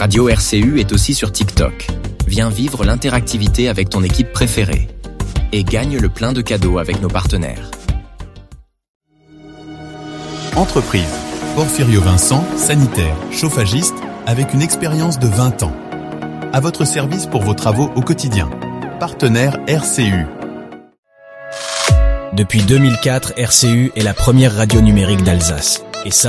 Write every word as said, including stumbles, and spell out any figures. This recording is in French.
Radio R C U est aussi sur TikTok. Viens vivre l'interactivité avec ton équipe préférée. Et gagne le plein de cadeaux avec nos partenaires. Entreprise. Porfirio Vincent, sanitaire, chauffagiste, avec une expérience de vingt ans. À votre service pour vos travaux au quotidien. Partenaire R C U. Depuis deux mille quatre, R C U est la première radio numérique d'Alsace.